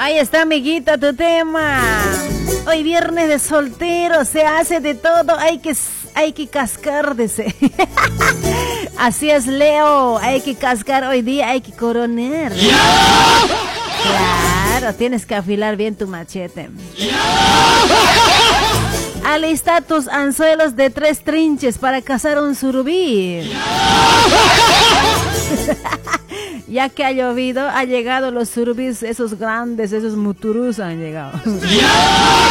Ahí está, amiguita, tu tema. Hoy viernes de soltero, se hace de todo, hay que cascar, dice. Así es, Leo, hay que cascar hoy día, hay que coronar. Claro, tienes que afilar bien tu machete. Alista tus anzuelos de 3 trinches para cazar un surubí. Ya que ha llovido, ha llegado los surubís, esos grandes, esos muturús han llegado.